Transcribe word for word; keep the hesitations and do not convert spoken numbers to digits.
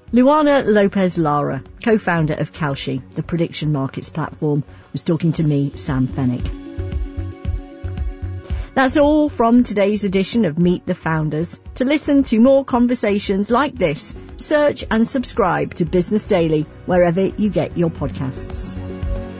Luana Lopez Lara, co-founder of Kalshi, the prediction markets platform, was talking to me, Sam Fennick. That's all from today's edition of Meet the Founders. To listen to more conversations like this, search and subscribe to Business Daily wherever you get your podcasts.